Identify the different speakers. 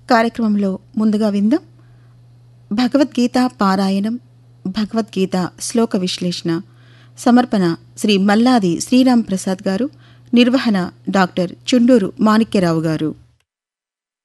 Speaker 1: కార్యక్రమంలో ముందుగా విందాం భగవద్గీత పారాయణం, భగవద్గీత శ్లోక విశ్లేషణ. సమర్పణ శ్రీ మల్లాది శ్రీరామ్ ప్రసాద్ గారు. నిర్వహణ డాక్టర్ చుండూరు మాణిక్యరావు గారు.